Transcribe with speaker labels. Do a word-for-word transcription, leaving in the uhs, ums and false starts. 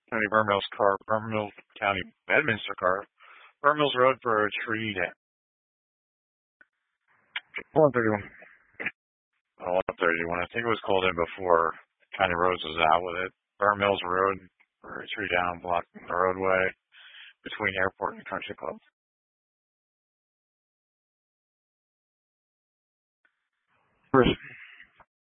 Speaker 1: County Burn Mills car, Burn Mills County Bedminster car, Burn Mills Road for a tree down. one thirty-one. Oh, one thirty-one. I think it was called in before County Roads was out with it. Burn Mills Road for a tree down blocking the roadway between airport and country club. First,